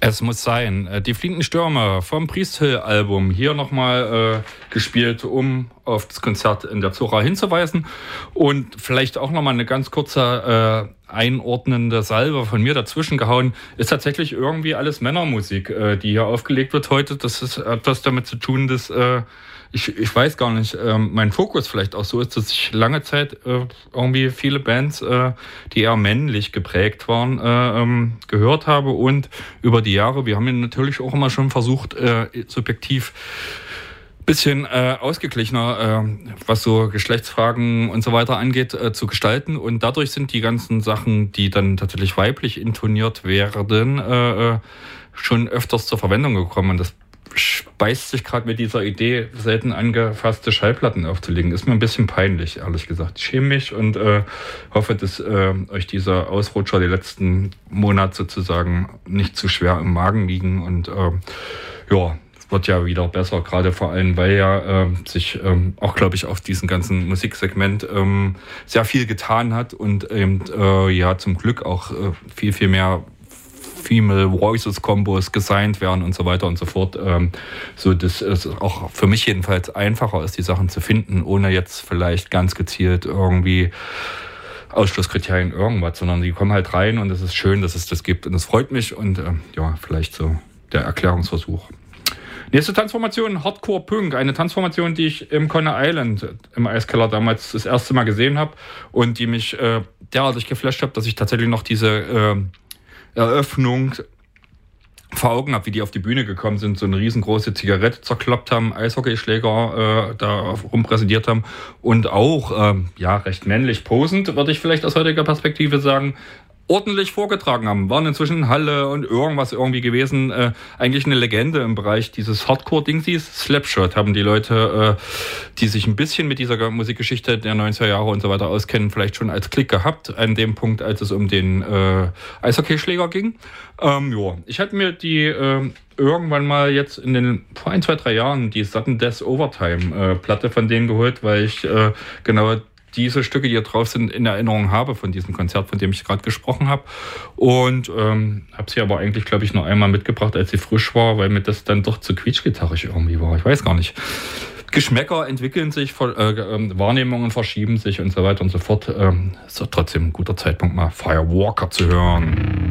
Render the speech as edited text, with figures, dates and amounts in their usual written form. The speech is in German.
Es muss sein. Die Fliegenden Stürme vom Priest Hill-Album hier nochmal gespielt, um auf das Konzert in der Zora hinzuweisen. Und vielleicht auch nochmal eine ganz kurze einordnende Salve von mir dazwischen gehauen. Ist tatsächlich irgendwie alles Männermusik, die hier aufgelegt wird heute. Das ist etwas damit zu tun, dass ich weiß gar nicht, mein Fokus vielleicht auch so ist, dass ich lange Zeit irgendwie viele Bands, die eher männlich geprägt waren, gehört habe. Und über die Jahre, wir haben ja natürlich auch immer schon versucht, subjektiv bisschen ausgeglichener, was so Geschlechtsfragen und so weiter angeht, zu gestalten. Und dadurch sind die ganzen Sachen, die dann tatsächlich weiblich intoniert werden, schon öfters zur Verwendung gekommen. Und das speist sich gerade mit dieser Idee, selten angefasste Schallplatten aufzulegen. Ist mir ein bisschen peinlich, ehrlich gesagt. Ich schäme mich und hoffe, dass euch dieser Ausrutscher die letzten Monate sozusagen nicht zu schwer im Magen liegen. Und ja, es wird ja wieder besser, gerade vor allem, weil ja sich auch, glaube ich, auf diesem ganzen Musiksegment sehr viel getan hat und eben ja zum Glück auch viel, viel mehr Female Voices Combos gesigned werden und so weiter und so fort, so dass es auch für mich jedenfalls einfacher ist, die Sachen zu finden, ohne jetzt vielleicht ganz gezielt irgendwie Ausschlusskriterien irgendwas, sondern die kommen halt rein und es ist schön, dass es das gibt und es freut mich und ja, vielleicht so der Erklärungsversuch. Nächste Tanzformation, Hardcore Punk, eine Tanzformation, die ich im Coney Island im Eiskeller damals das erste Mal gesehen habe und die mich derartig geflasht hat, dass ich tatsächlich noch diese Eröffnung vor Augen habe, wie die auf die Bühne gekommen sind, so eine riesengroße Zigarette zerkloppt haben, Eishockeyschläger da rumpräsentiert haben und auch ja recht männlich posend, würde ich vielleicht aus heutiger Perspektive sagen, ordentlich vorgetragen haben. Waren inzwischen Halle und irgendwas irgendwie gewesen. Eigentlich eine Legende im Bereich dieses Hardcore-Dingsies. Slapshot haben die Leute, die sich ein bisschen mit dieser Musikgeschichte der 90er Jahre und so weiter auskennen, vielleicht schon als Klick gehabt, an dem Punkt, als es um den Eishockeyschläger ging. Ja, ich hatte mir die irgendwann mal jetzt vor 1, 2, 3 Jahren die Sudden Death Overtime Platte von denen geholt, weil ich genau diese Stücke, die hier drauf sind, in Erinnerung habe von diesem Konzert, von dem ich gerade gesprochen habe. Und habe sie aber eigentlich, glaube ich, nur einmal mitgebracht, als sie frisch war, weil mir das dann doch zu quietschgitarrig irgendwie war. Ich weiß gar nicht. Geschmäcker entwickeln sich, Wahrnehmungen verschieben sich und so weiter und so fort. Ist doch trotzdem ein guter Zeitpunkt, mal Firewalker zu hören.